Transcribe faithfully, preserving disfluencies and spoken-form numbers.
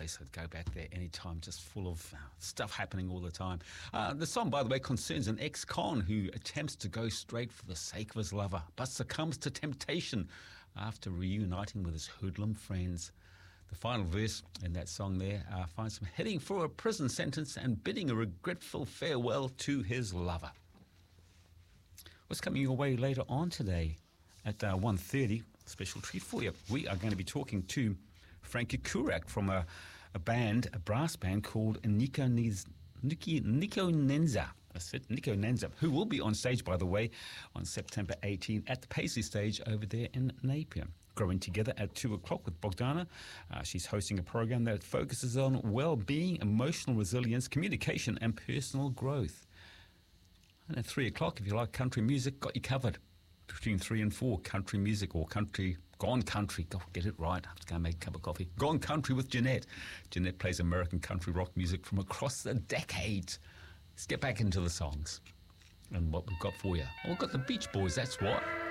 place. I'd go back there anytime, just full of uh, stuff happening all the time. Uh, the song, by the way, concerns an ex-con who attempts to go straight for the sake of his lover, but succumbs to temptation after reuniting with his hoodlum friends. The final verse in that song there uh, finds him heading for a prison sentence and bidding a regretful farewell to his lover. What's coming your way later on today at uh, one thirty? Special treat for you. We are going to be talking to Frankie Kurak from a, a band, a brass band called Nico, Niz, Niki, Nico Nenza. That's it, Nico Nenza, who will be on stage, by the way, on September eighteenth at the Paisley stage over there in Napier. Growing Together at two o'clock with Bogdana. Uh, she's hosting a program that focuses on well-being, emotional resilience, communication, and personal growth. And at three o'clock, if you like country music, got you covered. Between three and four, country music or country, gone country. Go get it right. I have to go and make a cup of coffee. Gone country with Jeanette. Jeanette plays American country rock music from across the decades. Let's get back into the songs and what we've got for you. Oh, we've got the Beach Boys, that's what.